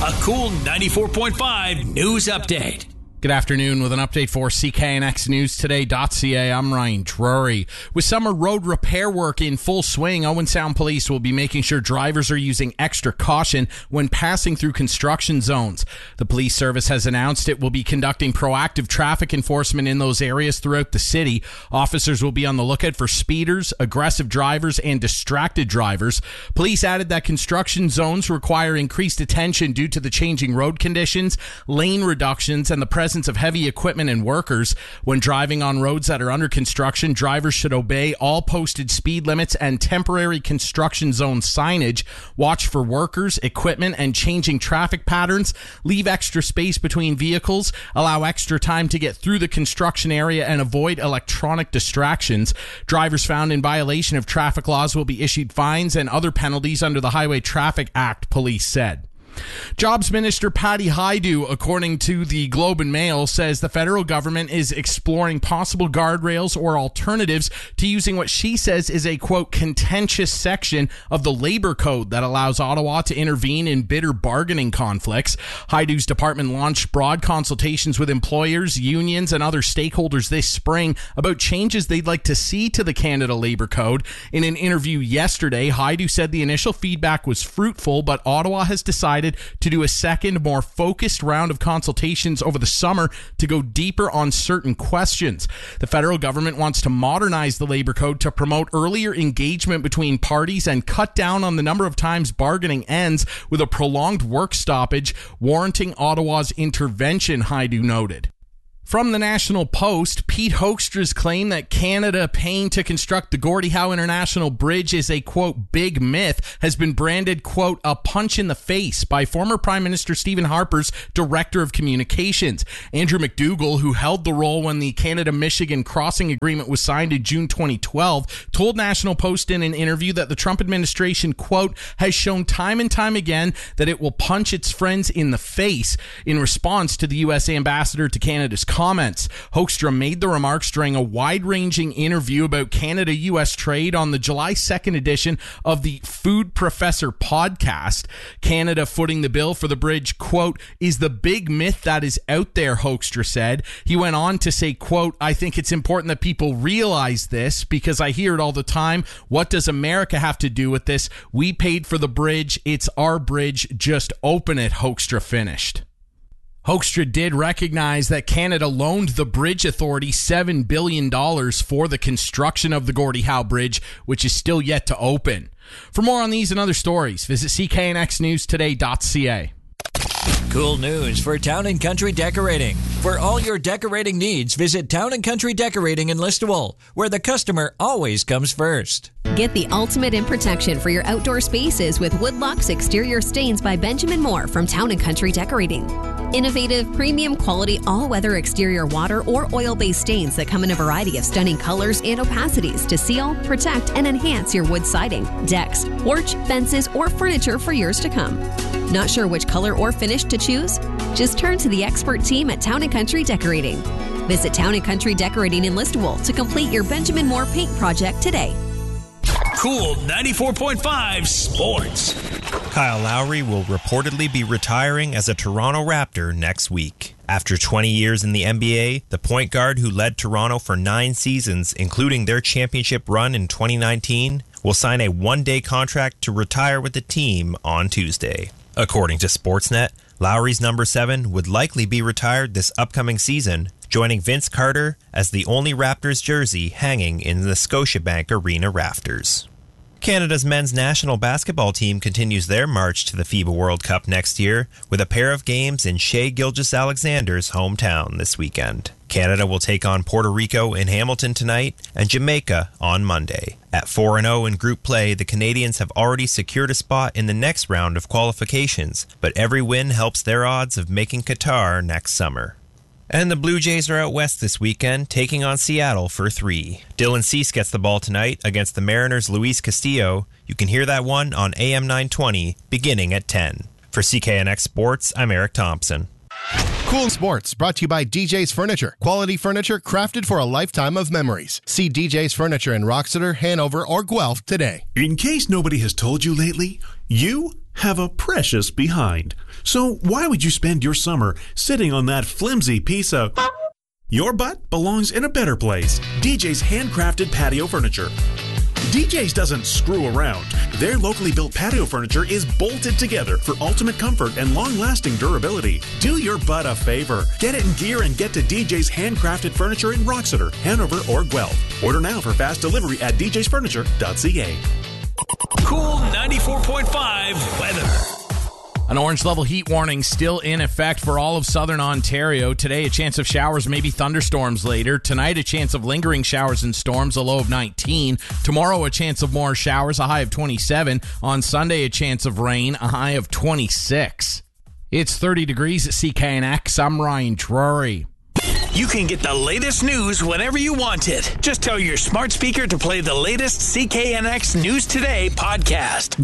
A cool 94.5 news update. Good afternoon with an update for CKNXNewsToday.ca. I'm Ryan Drury. With summer road repair work in full swing, Owen Sound Police will be making sure drivers are using extra caution when passing through construction zones. The police service has announced it will be conducting proactive traffic enforcement in those areas throughout the city. Officers will be on the lookout for speeders, aggressive drivers, and distracted drivers. Police added that construction zones require increased attention due to the changing road conditions, lane reductions, and the presence of heavy equipment and workers. When driving on roads that are under construction, drivers should obey all posted speed limits and temporary construction zone signage. Watch for workers, equipment, and changing traffic patterns. Leave extra space between vehicles. Allow extra time to get through the construction area and avoid electronic distractions. Drivers found in violation of traffic laws will be issued fines and other penalties under the Highway Traffic Act, police said. Jobs Minister Patty Hajdu, according to the Globe and Mail, says the federal government is exploring possible guardrails or alternatives to using what she says is a, quote, contentious section of the labor code that allows Ottawa to intervene in bitter bargaining conflicts. Hajdu's department launched broad consultations with employers, unions, and other stakeholders this spring about changes they'd like to see to the Canada Labor Code. In an interview yesterday, Hajdu said the initial feedback was fruitful, but Ottawa has decided to do a second, more focused round of consultations over the summer to go deeper on certain questions. The federal government wants to modernize the labor code to promote earlier engagement between parties and cut down on the number of times bargaining ends with a prolonged work stoppage, warranting Ottawa's intervention, Hajdu noted. From the National Post, Pete Hoekstra's claim that Canada paying to construct the Gordie Howe International Bridge is a, quote, big myth has been branded, quote, a punch in the face by former Prime Minister Stephen Harper's Director of Communications. Andrew McDougall, who held the role when the Canada-Michigan crossing agreement was signed in June 2012, told National Post in an interview that the Trump administration, quote, has shown time and time again that it will punch its friends in the face in response to the U.S. ambassador to Canada's comments. Hoekstra made the remarks during a wide-ranging interview about Canada-U.S. trade on the July 2nd edition of the Food Professor podcast. Canada footing the bill for the bridge, quote, is the big myth that is out there, Hoekstra said. He went on to say, quote, I think it's important that people realize this because I hear it all the time. What does America have to do with this? We paid for the bridge. It's our bridge. Just open it, Hoekstra finished. Hoekstra did recognize that Canada loaned the Bridge Authority $7 billion for the construction of the Gordie Howe Bridge, which is still yet to open. For more on these and other stories, visit CKNXNewsToday.ca. Cool news for Town & Country Decorating. For all your decorating needs, visit Town & Country Decorating in Listowel, where the customer always comes first. Get the ultimate in protection for your outdoor spaces with Woodlock's Exterior Stains by Benjamin Moore from Town & Country Decorating. Innovative, premium quality, all-weather exterior water or oil-based stains that come in a variety of stunning colors and opacities to seal, protect, and enhance your wood siding, decks, porch, fences, or furniture for years to come. Not sure which color or finish to choose? Just turn to the expert team at Town & Country Decorating. Visit Town & Country Decorating in Listowel to complete your Benjamin Moore paint project today. Cool 94.5 Sports. Kyle Lowry will reportedly be retiring as a Toronto Raptor next week. After 20 years in the NBA, the point guard who led Toronto for 9 seasons, including their championship run in 2019, will sign a one-day contract to retire with the team on Tuesday. According to Sportsnet, Lowry's number 7 would likely be retired this upcoming season, joining Vince Carter as the only Raptors jersey hanging in the Scotiabank Arena rafters. Canada's men's national basketball team continues their march to the FIBA World Cup next year with a pair of games in Shai Gilgeous-Alexander's hometown this weekend. Canada will take on Puerto Rico in Hamilton tonight and Jamaica on Monday. At 4-0 in group play, the Canadians have already secured a spot in the next round of qualifications, but every win helps their odds of making Qatar next summer. And the Blue Jays are out west this weekend, taking on Seattle for 3. Dylan Cease gets the ball tonight against the Mariners' Luis Castillo. You can hear that one on AM 920, beginning at 10. For CKNX Sports, I'm Eric Thompson. Cool Sports, brought to you by DJ's Furniture. Quality furniture crafted for a lifetime of memories. See DJ's Furniture in Roxeter, Hanover, or Guelph today. In case nobody has told you lately, you have a precious behind. So why would you spend your summer sitting on that flimsy piece of... Your butt belongs in a better place. DJ's handcrafted patio furniture. DJ's doesn't screw around. Their locally built patio furniture is bolted together for ultimate comfort and long-lasting durability. Do your butt a favor. Get it in gear and get to DJ's handcrafted furniture in Roxeter, Hanover, or Guelph. Order now for fast delivery at djsfurniture.ca. Cool 94.5 weather. An orange level heat warning still in effect for all of southern Ontario. Today, a chance of showers, maybe thunderstorms later. Tonight, a chance of lingering showers and storms, a low of 19. Tomorrow, a chance of more showers, a high of 27. On Sunday, a chance of rain, a high of 26. It's 30 degrees at CKNX. I'm Ryan Drury. You can get the latest news whenever you want it. Just tell your smart speaker to play the latest CKNX News Today podcast.